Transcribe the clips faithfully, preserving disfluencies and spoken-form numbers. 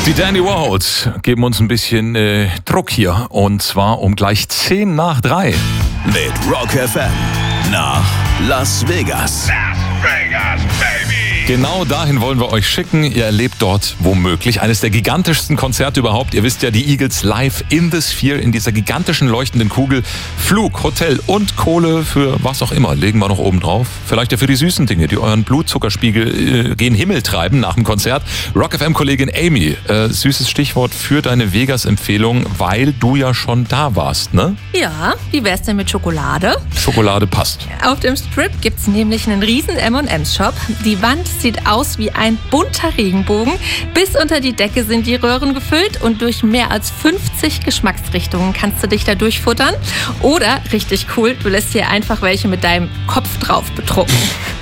Die Dandy Warhols geben uns ein bisschen äh, Druck hier, und zwar um gleich zehn nach drei. Mit Rock F M nach Las Vegas. Las Vegas, baby! Genau dahin wollen wir euch schicken. Ihr erlebt dort womöglich eines der gigantischsten Konzerte überhaupt. Ihr wisst ja, die Eagles live in the Sphere, in dieser gigantischen leuchtenden Kugel. Flug, Hotel und Kohle für was auch immer legen wir noch oben drauf. Vielleicht ja für die süßen Dinge, die euren Blutzuckerspiegel äh, gen Himmel treiben nach dem Konzert. Rock F M-Kollegin Amy, äh, süßes Stichwort für deine Vegas-Empfehlung, weil du ja schon da warst, ne? Ja, wie wär's denn mit Schokolade? Schokolade passt. Auf dem Strip gibt's nämlich einen riesen M und M's-Shop. Die Wand sieht aus wie ein bunter Regenbogen. Bis unter die Decke sind die Röhren gefüllt und durch mehr als fünfzig Geschmacksrichtungen kannst du dich da durchfuttern. Oder, richtig cool, du lässt hier einfach welche mit deinem Kopf drauf bedrucken.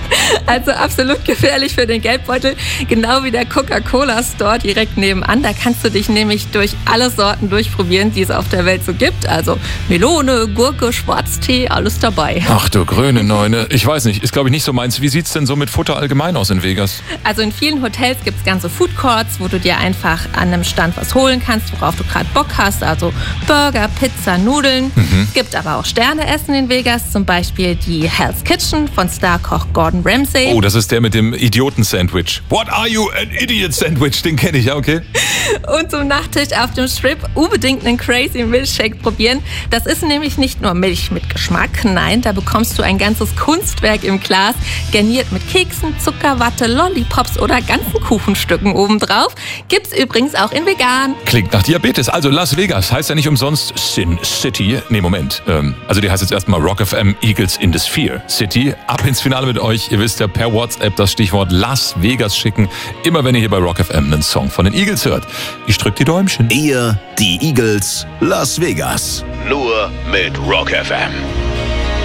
Also absolut gefährlich für den Geldbeutel, genau wie der Coca-Cola-Store direkt nebenan. Da kannst du dich nämlich durch alle Sorten durchprobieren, die es auf der Welt so gibt. Also Melone, Gurke, Schwarztee, alles dabei. Ach du grüne Neune. Ich weiß nicht, ist glaube ich nicht so meins. Wie sieht's denn so mit Futter allgemein aus in Vegas? Also in vielen Hotels gibt's ganze Food Courts, wo du dir einfach an einem Stand was holen kannst, worauf du gerade Bock hast. Also Burger, Pizza, Nudeln. Mhm. Es gibt aber auch Sterneessen in Vegas, zum Beispiel die Hell's Kitchen von Starkoch Gordon Ramsay. Oh, das ist der mit dem Idioten-Sandwich. What are you, an Idiot-Sandwich? Den kenne ich, ja, okay. Und zum Nachtisch auf dem Strip unbedingt einen Crazy Milkshake probieren. Das ist nämlich nicht nur Milch mit Geschmack. Nein, da bekommst du ein ganzes Kunstwerk im Glas, garniert mit Keksen, Zuckerwatte, Lollipops oder ganzen Kuchenstücken obendrauf. Gibt's übrigens auch in vegan. Klingt nach Diabetes. Also Las Vegas heißt ja nicht umsonst Sin City. Nee, Moment. Ähm, also die heißt jetzt erstmal Rock F M Eagles in the Sphere City. Ab ins Finale mit euch. Ihr wisst ja, per WhatsApp das Stichwort Las Vegas schicken. Immer wenn ihr hier bei Rock F M einen Song von den Eagles hört. Ich drück die Däumchen. Ihr, die Eagles, Las Vegas. Nur mit Rock F M.